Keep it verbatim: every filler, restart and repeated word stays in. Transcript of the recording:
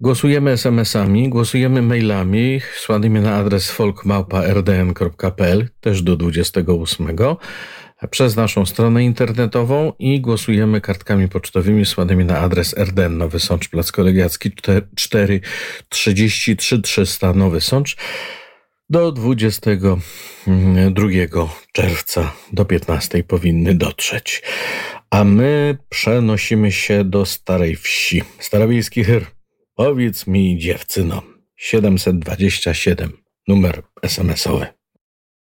Głosujemy es em esami, głosujemy mailami, słanymi na adres folk małpa r d n kropka p l, też do dwudziestego ósmego, przez naszą stronę internetową i głosujemy kartkami pocztowymi słanymi na adres R D N Nowy Sącz, Plac Kolegiacki cztery trzydzieści trzy trzysta Nowy Sącz do dwudziestego drugiego czerwca do piętnastej powinny dotrzeć. A my przenosimy się do Starej Wsi. Starowiejski Hyr. Powiedz mi, dziewczyno. siedemset dwadzieścia siedem. Numer es em esowy.